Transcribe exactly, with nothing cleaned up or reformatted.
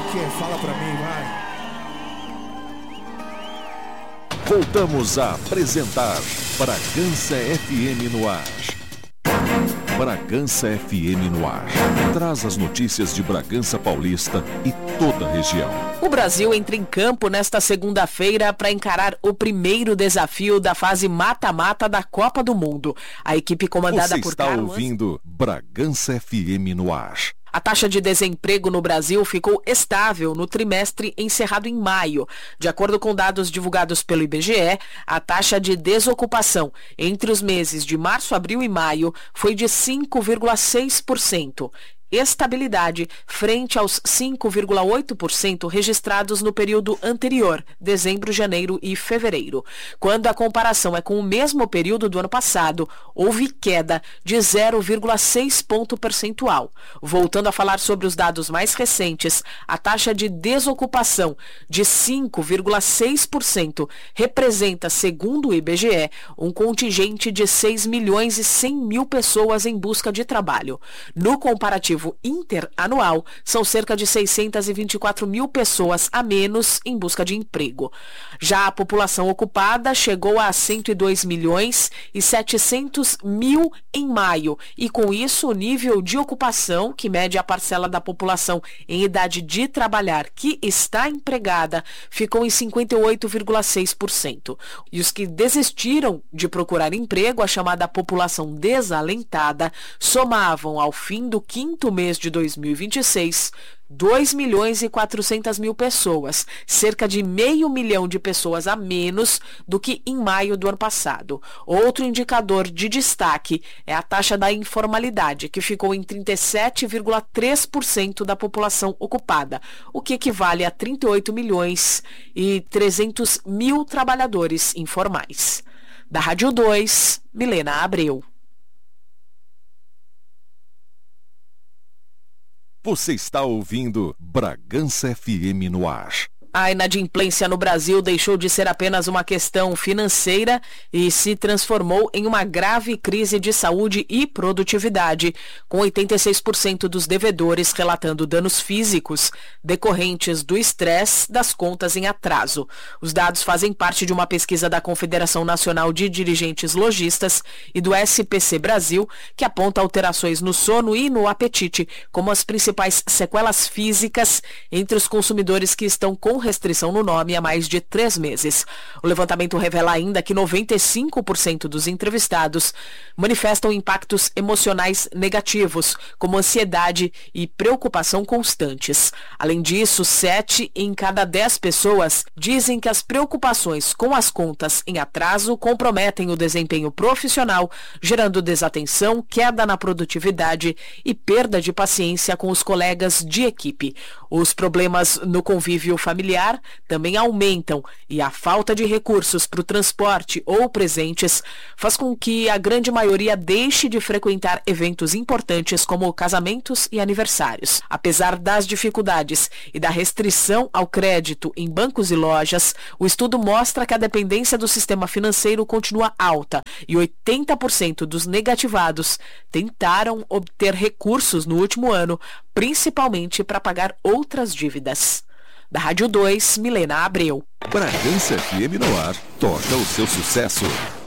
que é? Fala pra mim, vai. Voltamos a apresentar Bragança F M no ar. Bragança F M no ar. Traz as notícias de Bragança Paulista e toda a região. O Brasil entra em campo nesta segunda-feira para encarar o primeiro desafio da fase mata-mata da Copa do Mundo. A equipe comandada Você por está Carlos... ouvindo Bragança F M no ar. A taxa de desemprego no Brasil ficou estável no trimestre encerrado em maio. De acordo com dados divulgados pelo I B G E, a taxa de desocupação entre os meses de março, abril e maio foi de cinco vírgula seis por cento. Estabilidade frente aos cinco vírgula oito por cento registrados no período anterior, dezembro, janeiro e fevereiro. Quando a comparação é com o mesmo período do ano passado, houve queda de zero vírgula seis ponto percentual. Voltando a falar sobre os dados mais recentes, a taxa de desocupação de cinco vírgula seis por cento representa, segundo o I B G E, um contingente de seis milhões e cem mil pessoas em busca de trabalho. No comparativo interanual, são cerca de seiscentos e vinte e quatro mil pessoas a menos em busca de emprego. Já a população ocupada chegou a cento e dois milhões e setecentos mil em maio, e com isso o nível de ocupação, que mede a parcela da população em idade de trabalhar que está empregada, ficou em cinquenta e oito vírgula seis por cento. E os que desistiram de procurar emprego, a chamada população desalentada, somavam ao fim do quinto mês de dois mil e vinte e seis, dois milhões e quatrocentas mil pessoas, cerca de meio milhão de pessoas a menos do que em maio do ano passado. Outro indicador de destaque é a taxa da informalidade, que ficou em trinta e sete vírgula três por cento da população ocupada, o que equivale a trinta e oito milhões e trezentos mil trabalhadores informais. Da Rádio dois, Milena Abreu. Você está ouvindo Bragança F M no ar. A inadimplência no Brasil deixou de ser apenas uma questão financeira e se transformou em uma grave crise de saúde e produtividade, com oitenta e seis por cento dos devedores relatando danos físicos decorrentes do estresse das contas em atraso. Os dados fazem parte de uma pesquisa da Confederação Nacional de Dirigentes Lojistas e do S P C Brasil, que aponta alterações no sono e no apetite como as principais sequelas físicas entre os consumidores que estão com restrição no nome há mais de três meses. O levantamento revela ainda que noventa e cinco por cento dos entrevistados manifestam impactos emocionais negativos, como ansiedade e preocupação constantes. Além disso, sete em cada dez pessoas dizem que as preocupações com as contas em atraso comprometem o desempenho profissional, gerando desatenção, queda na produtividade e perda de paciência com os colegas de equipe. Os problemas no convívio familiar também aumentam e a falta de recursos para o transporte ou presentes faz com que a grande maioria deixe de frequentar eventos importantes como casamentos e aniversários. Apesar das dificuldades e da restrição ao crédito em bancos e lojas, o estudo mostra que a dependência do sistema financeiro continua alta e oitenta por cento dos negativados tentaram obter recursos no último ano, principalmente para pagar outras dívidas. Da Rádio dois, Milena Abreu. Bragança F M no ar, toca o seu sucesso.